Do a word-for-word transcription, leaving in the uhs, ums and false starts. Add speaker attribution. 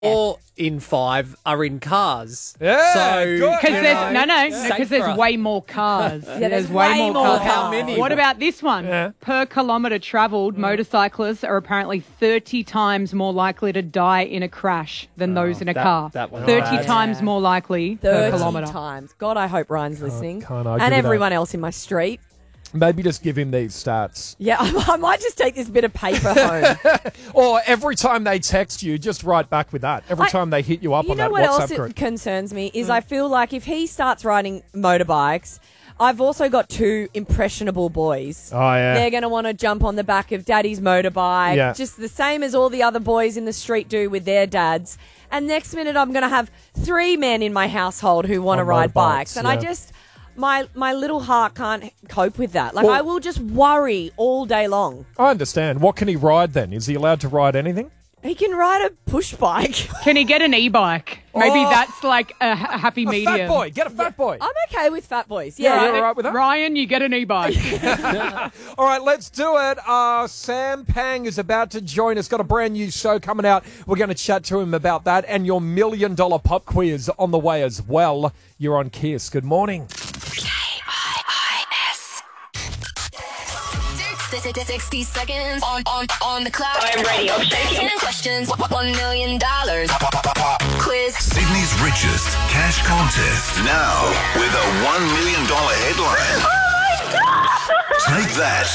Speaker 1: Four in five are in cars.
Speaker 2: Yeah,
Speaker 1: So,
Speaker 2: good.
Speaker 3: Because
Speaker 1: you
Speaker 3: there's
Speaker 1: know,
Speaker 3: no, no,
Speaker 1: safe
Speaker 3: because
Speaker 1: for
Speaker 3: there's
Speaker 1: us.
Speaker 3: way more cars.
Speaker 4: Yeah, there's way more
Speaker 3: cars.
Speaker 4: cars.
Speaker 1: How many?
Speaker 3: What about this one?
Speaker 2: Yeah.
Speaker 3: Per kilometre travelled, motorcyclists are apparently thirty times more likely to die in a crash than those in a
Speaker 1: that-
Speaker 3: car.
Speaker 1: that one's
Speaker 3: thirty
Speaker 1: bad.
Speaker 3: times
Speaker 4: Yeah.
Speaker 3: more likely per
Speaker 4: thirty
Speaker 3: kilometre.
Speaker 4: times. God, I hope Ryan's listening.
Speaker 2: can't argue
Speaker 4: and
Speaker 2: with
Speaker 4: everyone else in my street.
Speaker 2: Maybe just give him these stats.
Speaker 4: Yeah, I might just take this bit of paper home.
Speaker 2: Or every time they text you, just write back with that. Every
Speaker 4: I-
Speaker 2: time they hit you up
Speaker 4: You
Speaker 2: on
Speaker 4: know
Speaker 2: that
Speaker 4: what
Speaker 2: WhatsApp
Speaker 4: else
Speaker 2: group.
Speaker 4: it concerns me is I feel like if he starts riding motorbikes, I've also got two impressionable boys.
Speaker 2: Oh, yeah.
Speaker 4: They're going to want to jump on the back of daddy's motorbike,
Speaker 2: Yeah.
Speaker 4: just the same as all the other boys in the street do with their dads. And next minute, I'm going to have three men in my household who want to
Speaker 2: On
Speaker 4: ride
Speaker 2: motorbikes,
Speaker 4: bikes. And I
Speaker 2: yeah.
Speaker 4: just, my, my little heart can't cope with that. Like,
Speaker 2: Well-
Speaker 4: I will just worry all day long.
Speaker 2: I understand. What can he ride then? Is he allowed to ride anything?
Speaker 4: He can ride a push bike.
Speaker 3: Can he get an e-bike? Maybe
Speaker 2: Oh.
Speaker 3: that's like a ha- happy
Speaker 2: A
Speaker 3: medium.
Speaker 2: fat boy. Get a fat boy.
Speaker 4: I'm okay with fat boys.
Speaker 2: Yeah,
Speaker 4: Yeah.
Speaker 2: you're all right with that?
Speaker 3: Ryan, you get an e-bike.
Speaker 2: All right, let's do it. Uh, Sam Pang is about to join us. Got a brand new show coming out. We're going to chat to him about that and your million dollar pop quiz on the way as well. You're on Kiss. Good morning.
Speaker 5: sixty seconds on, on, on the clock.
Speaker 6: I'm ready. I'm shaking.
Speaker 5: ten questions, one million dollars. Quiz.
Speaker 7: Sydney's richest cash contest. Now with a one million dollars headline. Take that